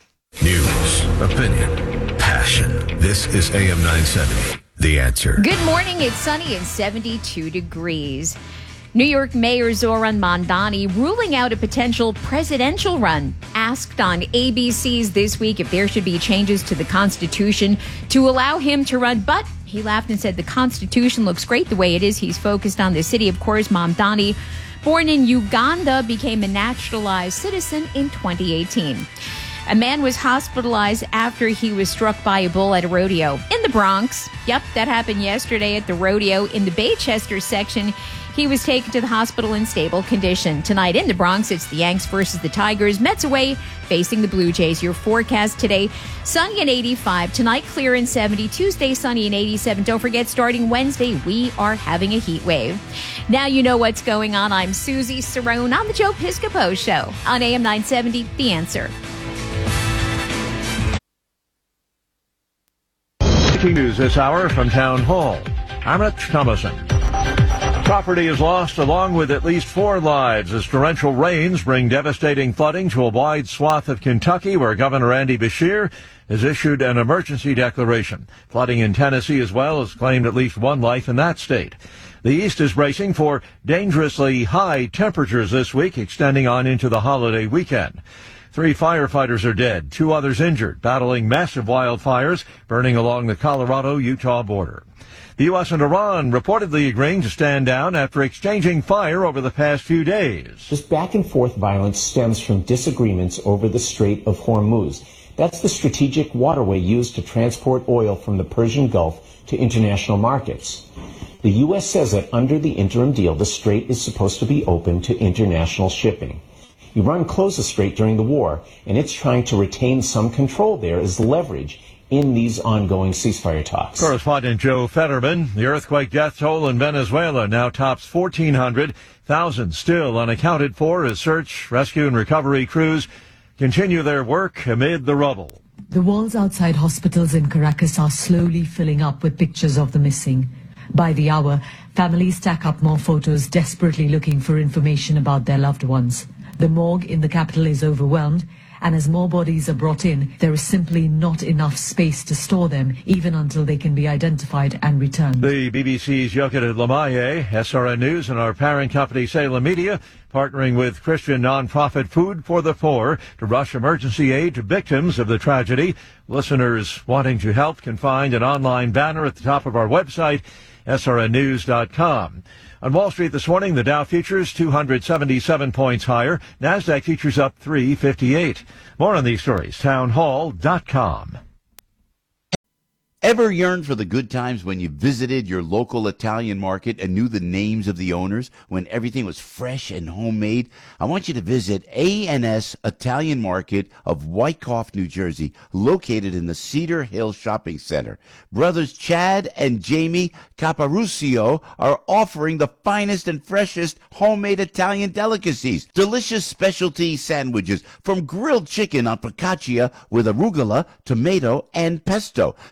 News, opinion, passion. This is AM 970, The Answer. Good morning. It's sunny and 72 degrees. New York Mayor Zoran Mandani ruling out a potential presidential run. Asked on ABC's This Week if there should be changes to the Constitution to allow him to run, but he laughed and said the Constitution looks great the way it is. He's focused on the city. Of course, Mandani, born in Uganda, became a naturalized citizen in 2018. A man was hospitalized after he was struck by a bull at a rodeo in the Bronx. Yep, that happened yesterday at the rodeo in the Baychester section. He was taken to the hospital in stable condition. Tonight in the Bronx, it's the Yanks versus the Tigers. Mets away, facing the Blue Jays. Your forecast today, sunny and 85. Tonight, clear and 70. Tuesday, sunny and 87. Don't forget, starting Wednesday, we are having a heat wave. Now you know what's going on. I'm Susie Cerrone on the Joe Piscopo Show on AM 970, The Answer. Breaking news this hour from Town Hall. I'm Rich Thomason. Property is lost along with at least 4 lives as torrential rains bring devastating flooding to a wide swath of Kentucky, where Governor Andy Beshear has issued an emergency declaration. Flooding in Tennessee as well has claimed at least 1 life in that state. The East is bracing for dangerously high temperatures this week, extending on into the holiday weekend. 3 firefighters are dead, 2 others injured, battling massive wildfires burning along the Colorado-Utah border. The U.S. and Iran reportedly agreeing to stand down after exchanging fire over the past few days. This back-and-forth violence stems from disagreements over the Strait of Hormuz. That's the strategic waterway used to transport oil from the Persian Gulf to international markets. The U.S. says that under the interim deal, the strait is supposed to be open to international shipping. Iran closed the strait during the war, and it's trying to retain some control there as leverage in these ongoing ceasefire talks. Correspondent Joe Fetterman. The earthquake death toll in Venezuela now tops 1,400. Thousands still unaccounted for as search, rescue, and recovery crews continue their work amid the rubble. The walls outside hospitals in Caracas are slowly filling up with pictures of the missing. By the hour, families stack up more photos, desperately looking for information about their loved ones. The morgue in the capital is overwhelmed, and as more bodies are brought in, there is simply not enough space to store them, even until they can be identified and returned. The BBC's Yochid Lamaye, SRN News, and our parent company Salem Media, partnering with Christian nonprofit Food for the Poor to rush emergency aid to victims of the tragedy. Listeners wanting to help can find an online banner at the top of our website, srnnews.com. On Wall Street this morning, the Dow futures 277 points higher. NASDAQ futures up 358. More on these stories, townhall.com. Ever yearned for the good times when you visited your local Italian market and knew the names of the owners, when everything was fresh and homemade? I want you to visit A&S Italian Market of Wyckoff, New Jersey, located in the Cedar Hill Shopping Center. Brothers Chad and Jamie Caparucio are offering the finest and freshest homemade Italian delicacies. Delicious specialty sandwiches, from grilled chicken on focaccia with arugula, tomato, and pesto, to Italian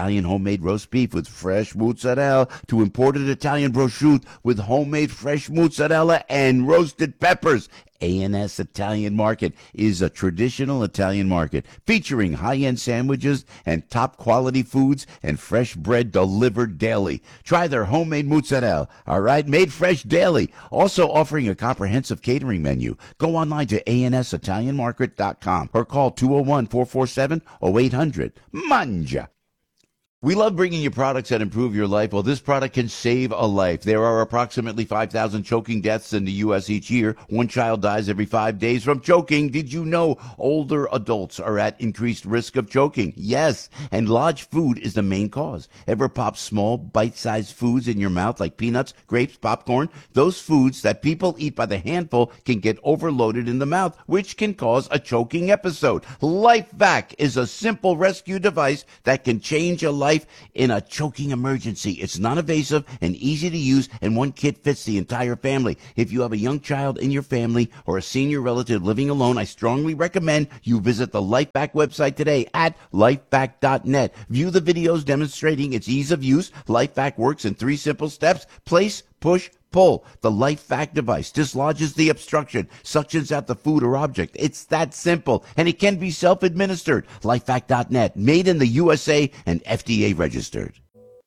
Italian homemade roast beef with fresh mozzarella to imported Italian prosciutto with homemade fresh mozzarella and roasted peppers. A&S Italian Market is a traditional Italian market featuring high-end sandwiches and top-quality foods and fresh bread delivered daily. Try their homemade mozzarella, all right, made fresh daily. Also offering a comprehensive catering menu. Go online to ansitalianmarket.com or call 201-447-0800. Mangia. We love bringing you products that improve your life. Well, this product can save a life. There are approximately 5,000 choking deaths in the U.S. each year. One child dies every 5 days from choking. Did you know older adults are at increased risk of choking? Yes, and large food is the main cause. Ever pop small, bite-sized foods in your mouth like peanuts, grapes, popcorn? Those foods that people eat by the handful can get overloaded in the mouth, which can cause a choking episode. LifeVac is a simple rescue device that can change a life in a choking emergency. It's non-invasive and easy to use, and one kit fits the entire family. If you have a young child in your family or a senior relative living alone, I strongly recommend you visit the LifeVac website today at lifevac.net. View the videos demonstrating its ease of use. LifeVac works in 3 simple steps: place, push, pull. The LifeVac device dislodges the obstruction, suctions out the food or object. It's that simple, and it can be self-administered. LifeVac.net, made in the USA and FDA registered.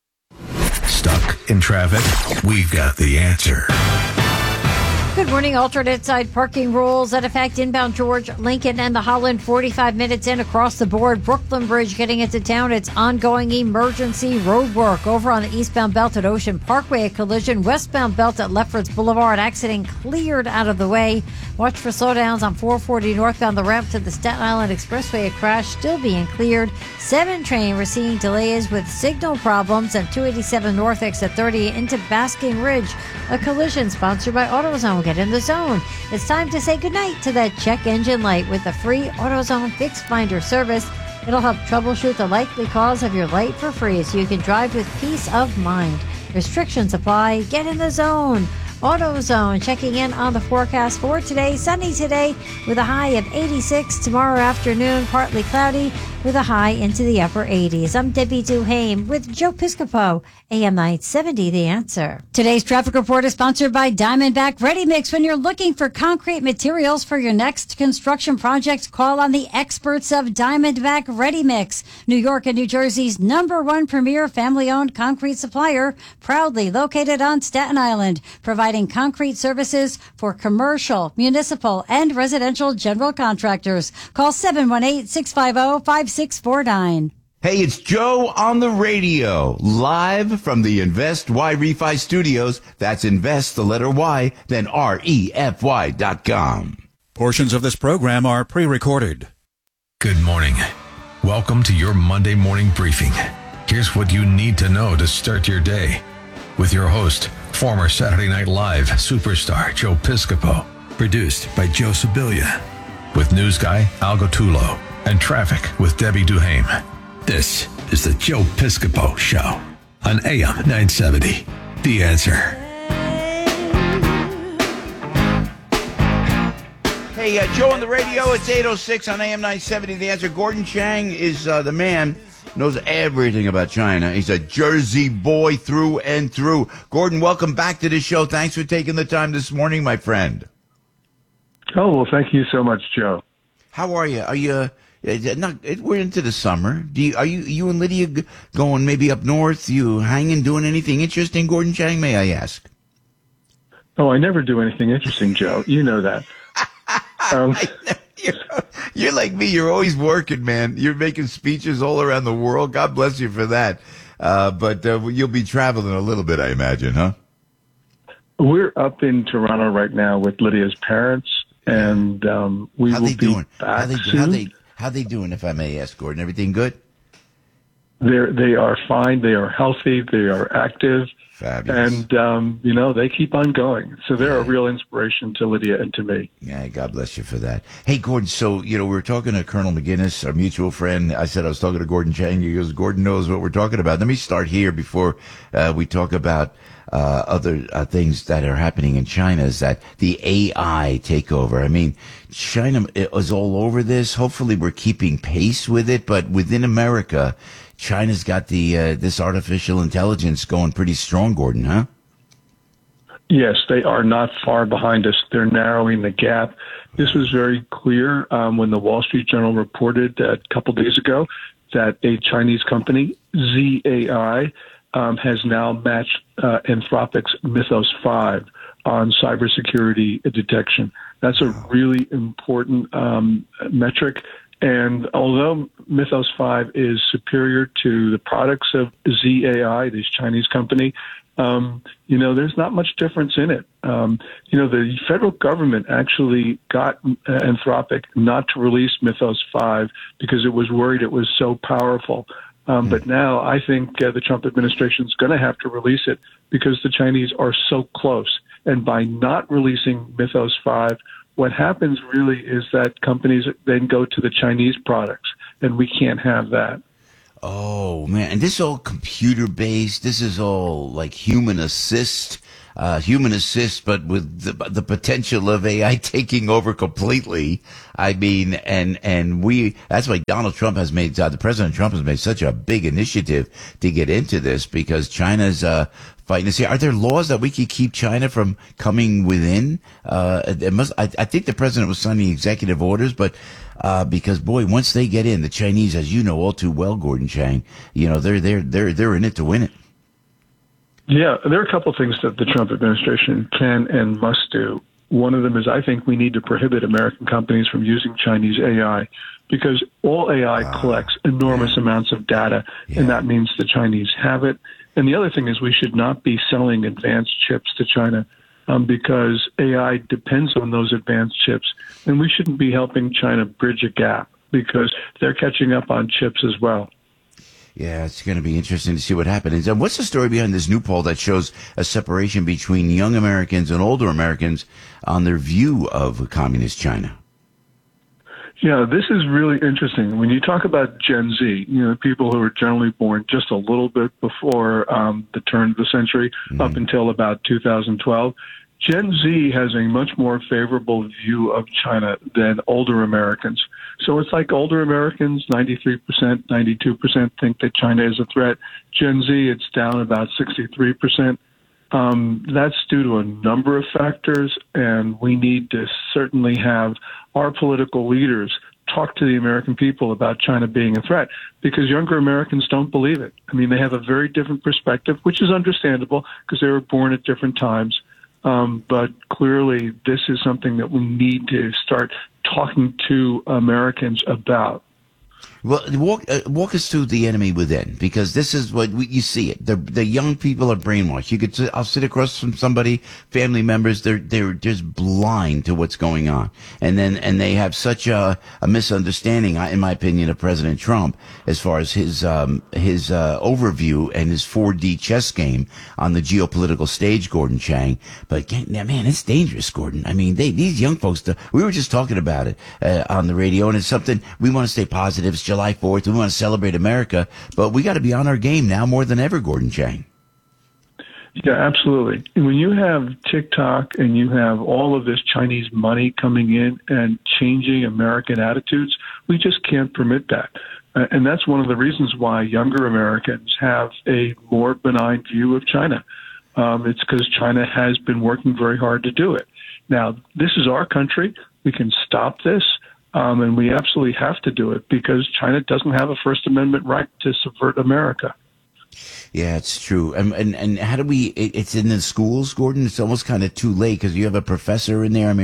Stuck in traffic? We've got the answer. Good morning. Alternate side parking rules that affect inbound George, Lincoln, and the Holland 45 minutes in across the board. Brooklyn Bridge getting into town. It's ongoing emergency road work. Over on the eastbound belt at Ocean Parkway, a collision. Westbound belt at Lefferts Boulevard, accident cleared out of the way. Watch for slowdowns on 440 northbound, the ramp to the Staten Island Expressway. A crash still being cleared. 7 train, we're seeing delays with signal problems at 287 north exit 30 into Basking Ridge. A collision sponsored by AutoZone. Get in the zone. It's time to say goodnight to that check engine light with the free AutoZone Fix Finder service. It'll help troubleshoot the likely cause of your light for free so you can drive with peace of mind. Restrictions apply. Get in the zone. AutoZone checking in on the forecast for today. Sunny today with a high of 86. Tomorrow afternoon, partly cloudy with a high into the upper 80s. I'm Debbie Duhame with Joe Piscopo, AM 970, The Answer. Today's traffic report is sponsored by Diamondback Ready Mix. When you're looking for concrete materials for your next construction project, call on the experts of Diamondback Ready Mix, New York and New Jersey's #1 premier family-owned concrete supplier, proudly located on Staten Island, providing concrete services for commercial, municipal, and residential general contractors. Call 718-650-5649. Hey, it's Joe on the radio, live from the Invest Y Refi Studios. That's invest, the letter Y, then REFY.com. Portions of this program are pre-recorded. Good morning. Welcome to your Monday morning briefing. Here's what you need to know to start your day. With your host, former Saturday Night Live superstar Joe Piscopo. Produced by Joe Sibilia. With news guy Al Gottulo. And traffic with Debbie Duhame. This is the Joe Piscopo Show on AM 970. The Answer. Hey, Joe on the radio. It's 8:06 on AM 970. The Answer. Gordon Chang is the man. Knows everything about China. He's a Jersey boy through and through. Gordon, welcome back to the show. Thanks for taking the time this morning, my friend. Oh, well, thank you so much, Joe. How are you? Are you... we're into the summer. Are you and Lydia going maybe up north? You hanging, doing anything interesting, Gordon Chang, may I ask? Oh, I never do anything interesting, Joe. You know that. You're like me. You're always working, man. You're making speeches all around the world. God bless you for that. But you'll be traveling a little bit, I imagine, huh? We're up in Toronto right now with Lydia's parents, and we will be back soon. How they doing, if I may ask, Gordon? Everything good? They are fine. They are healthy. They are active. Fabulous. And, they keep on going. So they're a real inspiration to Lydia and to me. Yeah, God bless you for that. Hey, Gordon, so, we were talking to Colonel McGinnis, our mutual friend. I said I was talking to Gordon Chang. He goes, Gordon knows what we're talking about. Let me start here before we talk about other things that are happening in China, is that the AI takeover. I mean, China is all over this. Hopefully we're keeping pace with it, but within America, China's got the this artificial intelligence going pretty strong, Gordon, huh? Yes, they are not far behind us. They're narrowing the gap. This was very clear when the Wall Street Journal reported a couple days ago that a Chinese company, ZAI, has now matched Anthropic's Mythos 5 on cybersecurity detection. That's a really important metric. And although Mythos 5 is superior to the products of ZAI, this Chinese company, there's not much difference in it. The federal government actually got Anthropic not to release Mythos 5 because it was worried it was so powerful. But now I think the Trump administration is going to have to release it because the Chinese are so close. And by not releasing Mythos 5, what happens really is that companies then go to the Chinese products, and we can't have that. Oh, man. And this is all computer based. This is all like human assist, but with the potential of AI taking over completely. I mean, that's why Donald Trump has made, the President Trump has made such a big initiative to get into this because China's, fighting to see, are there laws that we could keep China from coming within? I think the president was signing executive orders, but, because boy, once they get in, the Chinese, as you know all too well, Gordon Chang, they're in it to win it. Yeah, there are a couple of things that the Trump administration can and must do. One of them is I think we need to prohibit American companies from using Chinese AI because all AI collects enormous amounts of data, and that means the Chinese have it. And the other thing is we should not be selling advanced chips to China because AI depends on those advanced chips, and we shouldn't be helping China bridge a gap because they're catching up on chips as well. Yeah, it's going to be interesting to see what happens. And what's the story behind this new poll that shows a separation between young Americans and older Americans on their view of communist China? Yeah, this is really interesting. When you talk about Gen Z, people who are generally born just a little bit before the turn of the century, up until about 2012, Gen Z has a much more favorable view of China than older Americans. So it's like older Americans, 93%, 92% think that China is a threat. Gen Z, it's down about 63%. That's due to a number of factors, and we need to certainly have our political leaders talk to the American people about China being a threat because younger Americans don't believe it. I mean, they have a very different perspective, which is understandable because they were born at different times. But clearly, this is something that we need to start talking to Americans about. Well, walk us through the enemy within, because this is what you see it. The young people are brainwashed. I'll sit across from somebody, family members. They're just blind to what's going on, and they have such a misunderstanding, in my opinion, of President Trump as far as his overview and his 4D chess game on the geopolitical stage, Gordon Chang. But man, it's dangerous, Gordon. I mean, these young folks. We were just talking about it on the radio, and it's something we want to stay positive. It's July 4th. We want to celebrate America, but we got to be on our game now more than ever, Gordon Chang. Yeah, absolutely. When you have TikTok and you have all of this Chinese money coming in and changing American attitudes, we just can't permit that. And that's one of the reasons why younger Americans have a more benign view of China. It's because China has been working very hard to do it. Now, this is our country. We can stop this. And we absolutely have to do it because China doesn't have a First Amendment right to subvert America. Yeah, it's true. And how do it's in the schools, Gordon? It's almost kind of too late because you have a professor in there.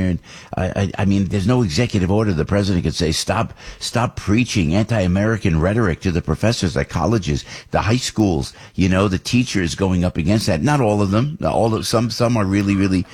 I mean, there's no executive order. The president could say, stop preaching anti-American rhetoric to the professors at colleges, the high schools, the teachers going up against that. Not all of them. Some are really, really,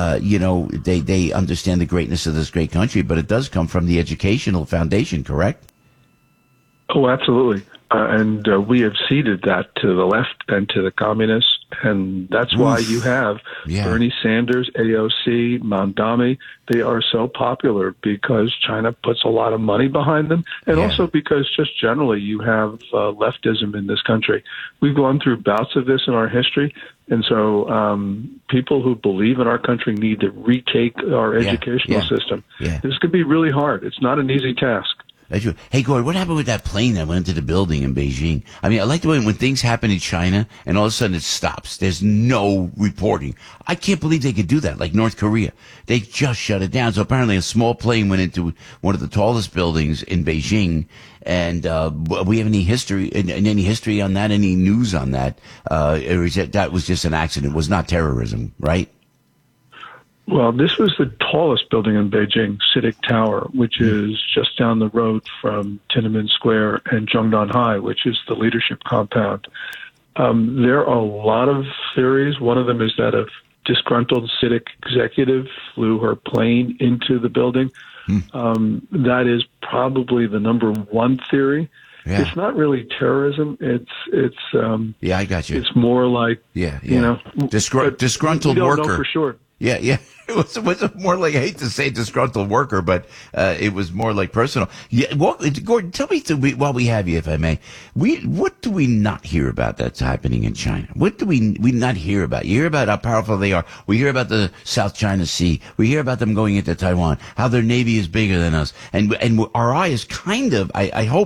they understand the greatness of this great country, but it does come from the educational foundation, correct? Oh, absolutely. And we have ceded that to the left and to the communists. And that's why you have Bernie Sanders, AOC, Mamdani. They are so popular because China puts a lot of money behind them. And also because just generally you have leftism in this country. We've gone through bouts of this in our history. And so people who believe in our country need to retake our educational system. This could be really hard. It's not an easy task. That's true. Hey, Gordon, what happened with that plane that went into the building in Beijing? I mean, I like the way when things happen in China and all of a sudden it stops. There's no reporting. I can't believe they could do that, like North Korea. They just shut it down. So apparently a small plane went into one of the tallest buildings in Beijing. And we have any history, any history on that, any news on that? Or is that was just an accident? It was not terrorism, right? Well, this was the tallest building in Beijing, CITIC Tower, which is just down the road from Tiananmen Square and Zhongnan High, which is the leadership compound. There are a lot of theories. One of them is that a disgruntled CITIC executive flew her plane into the building. That is probably the number one theory. Yeah. It's not really terrorism. It's yeah, I got you. It's more like you know, disgruntled we don't worker know for sure. Yeah. It was more like, I hate to say disgruntled worker, but it was more like personal. Yeah, Gordon, tell me while we have you, if I may, what do we not hear about that's happening in China? What do we not hear about? You hear about how powerful they are. We hear about the South China Sea. We hear about them going into Taiwan, how their navy is bigger than us, and our eye is kind of, I hope